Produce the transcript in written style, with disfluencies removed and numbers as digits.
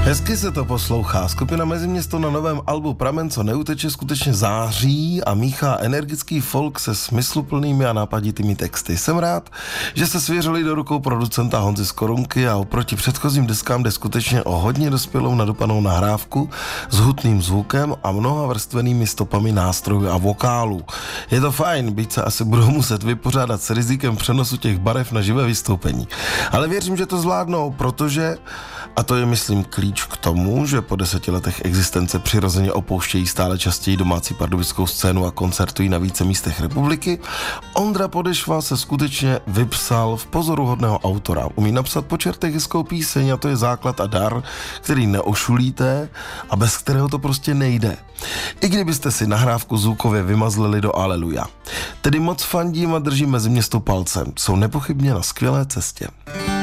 Hezky se to poslouchá. Skupina Meziměsto na novém albu Pramen, co neuteče, skutečně září a míchá energický folk se smysluplnými a nápaditými texty. Jsem rád, že se svěřili do rukou producenta Honzy z Korunky a oproti předchozím deskám jde skutečně o hodně dospělou nadupanou nahrávku s hutným zvukem a mnoha vrstvenými stopami nástrojů a vokálů. Je to fajn, byť se asi budou muset vypořádat s rizikem přenosu těch barev na živé vystoupení. Ale věřím, že to zvládnou, protože, a to je myslím klíč k tomu, že po 10 letech existence přirozeně opouštějí stále častěji domácí pardubickou scénu a koncertují na více místech republiky, Ondra Podešva se skutečně vypsal v pozoruhodného autora. Umí napsat po čertech hezkou píseň a to je základ a dar, který neošulíte a bez kterého to prostě nejde. I kdybyste si nahrávku zvukově vymazlili do Aleluja. Tedy moc fandím a držím Meziměsto palcem. Jsou nepochybně na skvělé cestě.